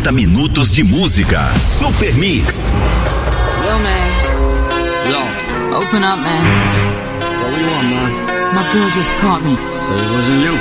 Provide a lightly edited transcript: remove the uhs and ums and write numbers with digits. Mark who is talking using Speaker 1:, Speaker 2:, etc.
Speaker 1: 90 minutos de música. Super Mix.
Speaker 2: Yo, man. Yo. Open up, man.
Speaker 3: What do you want, man?
Speaker 2: My girl just caught me.
Speaker 3: Say it wasn't you.